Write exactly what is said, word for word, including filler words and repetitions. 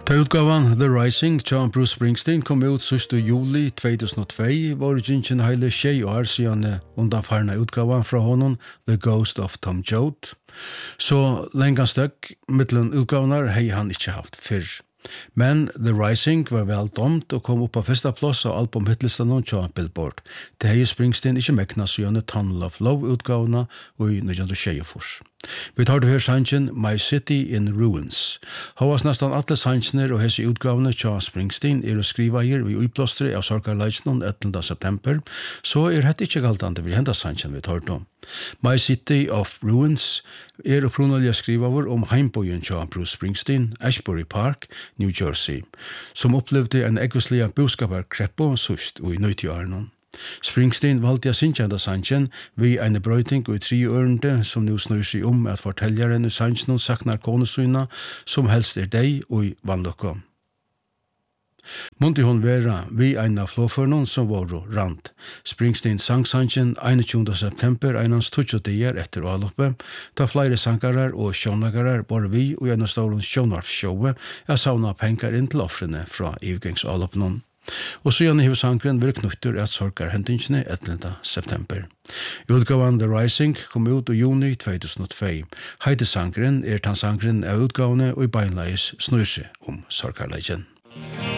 Ta utgavan The Rising tja Bruce Springsteen kom ut sista juli tjugohundratvå var gingen heile tjej år siden undanfarna utgavan fra honom The Ghost of Tom Joad. Så länge støkk mittlen utgavnar hei han ikkje haft fyrr. Men The Rising var vel domt og kom upp på första plats av albumhitlistan og tja Billboard. Det hei Springsteen ikkje mekna siden Tunnel of Love utgavna og i nitton tjuesex. Vi tar det her sangen My City in Ruins. Havas nestan alle sangener og hese utgavene tja Springsteen er å skriva her vi utblåstre av sorgarleitsnon ellevte september, så er hette ikkje galtande vi henda sangen vi tar det. My City of Ruins er opprunalig skrivaver om heimbojen tja Bruce Springsteen, Ashbury Park, New Jersey, som opplevde en egvislige boskaparkreppo sust og i nøytjøarnon. Springsteen valgte å synkjenda sangen vi en brøyting og i tre ørende som nu snur seg om at fortelleren i sangen saknar konesyna som helst er deg og i vannlokka. Månte hon vera vi en av flåførnen som var rand. Springsteen sang sangen einogtjúgunda september einans tutsjo dier etter avloppet, da flere sangarar og sjånagarar var vi og en av stålens sjånvarpssjåe er sauna pengar inn til offrene fra ivgengsavloppenen. Og så gjerne hiver sangren vil knutter at sorgar hendingsene ellevte september. Utgavan The Rising kom ut i juni tjugohundratvå. Heide sangren er tannsangren av utgavene og i beinleis snurse om sorgarleggen.